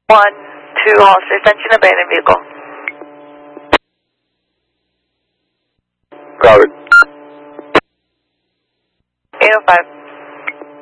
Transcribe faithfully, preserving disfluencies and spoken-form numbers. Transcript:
one, two, Hollister, attention, abandoned vehicle. Robert. eight oh five.